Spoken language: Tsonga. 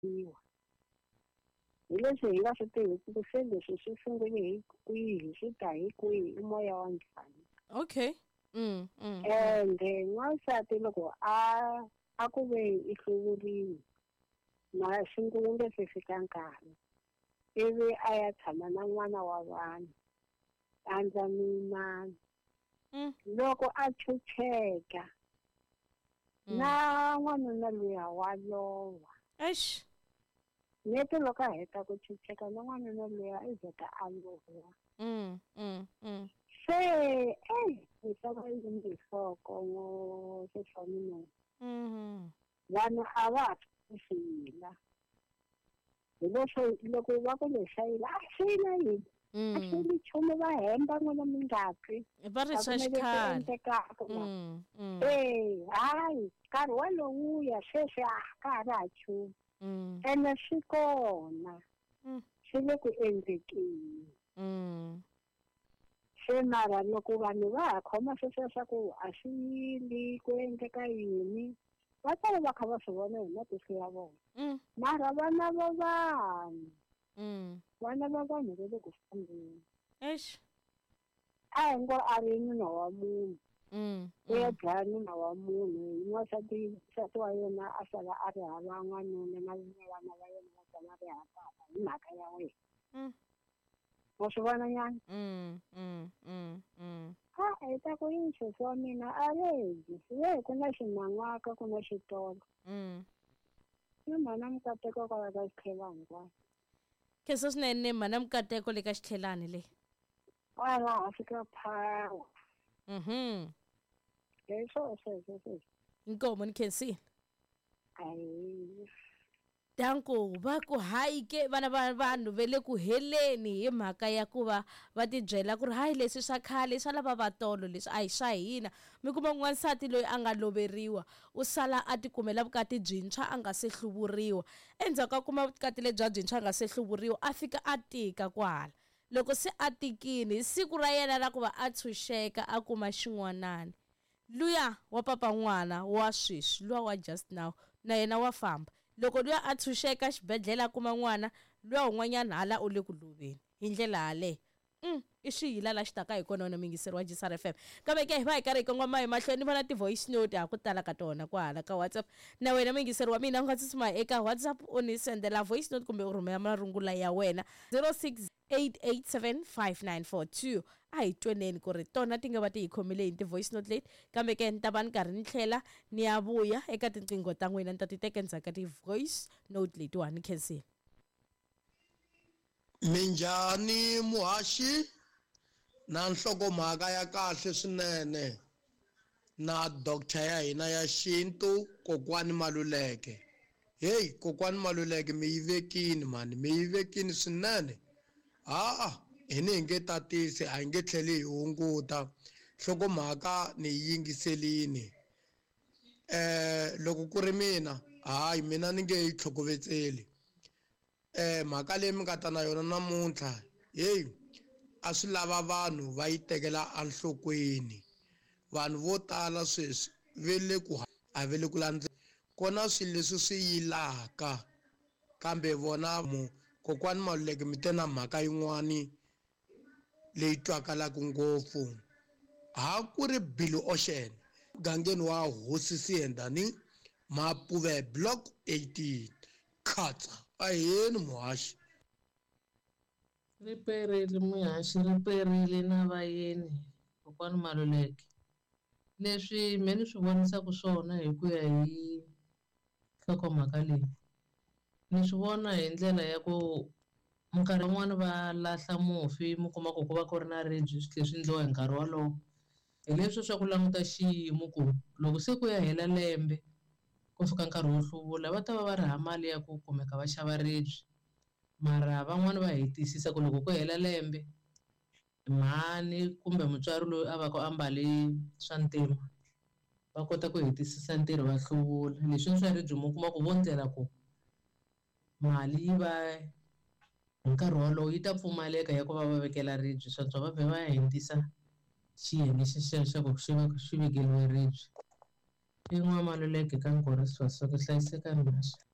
hi leswi hi nga swi tiviki ku se leswi swi sungule hi kwihi swi ta hi kwihi i moya wa njhani. Okay. Ende n'wansati loko a ku ve i hluvuriwe na sungule se fika nkarhi ivi a ya tshama na n'wana wa vanhu andza muyimani loko a chucheka na n'wanuna luya wa lova. Eish. Nete loko a heta ku chucheka na n'wanuna luya i vheta a lova. Se misava yi ndzi nhloko ngo swihlamino vanhu a va ha swiyila hi leswo loko va ku lexayila a swi na yini a swi ni nchumu va hemba n'wana mi nga twi va ri swa xikhale. hayi nkarhi walowuya sweswi a ka ha ri ha nchumu ene swi kona swi le ku endlekeni. Se mara loko vanhu va ha khoma sweswo swa ku a swi yili ku endleka yini va ta va kha va swi vona hi matihlo ya vona mara vana va vanhu va le ku fambeni. A hi ngo a ri nuna wa munhu u ya dlaya nuna wa munhu n'wansati wa yena a sala a ri hava n'wanuna na vana va yena va sala ri hava hi mhaka ya wena wa swi vona nyana. Hi ta ku yini sesi wa mina a reji ku na xinan'waka ku na xitolo i mhana mikateko kwala ka xitlhelani hinkwayo khensa swinene mhana mikateko le ka xitlhelani le kwala Afrika Power. Hi sweswo inkomo ni khensile. Ayi danko va ku hayi ke vana va vanhu ve le ku heleni hi mhaka ya ku va ti byela ku ri hayi leswi swa khale swa lava va tolo leswi a hi swa hina. Mi kuma n'wansati loyi a nga loveriwa u sala a ti kumela vukati byintshwa a nga se hluvuriwa endzhaku ka kuma vukati lebyi byintshwa a nga se hluvuriwa a fika a tika kwala loko se a tikini hi siku ra yena ra ku va a tshunxeka a kuma xin'wanani luya wa papa n'wana wa sweswi luya wa just now na yena wa famba loko luya a tshunxeka xibedhlele a kuma n'wana luya un'wanyana hala u le ku loveni hi ndlela yaleyo i swiyila la xitaka hi kona wona mingiseri wa Gisar FM kambe ke hi va hi karhi hi kongoma hi mahlweni ni vona ti-voice note ha ku tala ka tona kwahala ka WhatsApp na wena mingiseri wa mina u nga tsutsuma eka WhatsApp u ni sendela voice note kumbe u rhumela marungula ya wena 0688875942 a hi tweneni ku ri tona ti nga va ti hi khomile hi ti-voice note leti kambe ke ni ta va ni karhi ni tlhela ni ya vuya eka tinqingho ta n'wina ni ta ti teka endzhaku ka ti-voice note letiwani ni khensile. Minjhani muhaxi na nhlokomhaka ya kahle swinene na doctor ya hina ya xintu kokwani Maluleke. Hey kokwani Maluleke mi yivekini mani mi yivekini swinene. Hi nge tatisi a hi nge tlheli hi hunguta nhlokomhaka ni yingiselini. Loko ku ri mina hayi mina ni nge yi tlhokovetseli. Mhaka leyi mi nga ta na yona namuntlha a swi lava vanhu va yi tekela enhlokweni. Vanhu vo tala sweswi ve le ku a ve le ku landzela kona swilo leswi swi yilaka kambe vona kokwani Maluleke mi te na mhaka yin'wani leyi twakalaka ngopfu ku ri Billy Ocean gangeni wa Hosi Sihendani Mapuve block 18 Khatsa aheni muhaxi. Riperile muhaxi riperile na vayeni kokwani Maluleke leswi me ni swi vonisaka swona hi ku ya hi nhlokomhaka leyi ni swi vona hi ndlela ya ku minkarhi yin'wani va lahla mufi mi kuma ku va ku ri na ribye swi leswi endliwa hi nkarhi wolowo hi leswi swa ku languta xiyimo ku loko se ku ya hela lembe ku fika nkarhi wo hluvula va ta va ri hava mali ya ku kumeka va xava ribye mara van'wani va hetisisa ku loko ku hela lembe mhani kumbe mutswari loyi a va ku ambale swa ntima va kota ku hetisisa ntirho va hluvula leswi swa ribye mo kuma ku vo ndlela ku mali yi va hi nkarhi wolowo yi ta pfumaleka ya ku va va vekela ribye swantswa va vhe va hetisa xiyenge xa ku xi va xi vekeliwe ribye. Maluleke ka nkarhi swa ku hlayisekani muhaxi.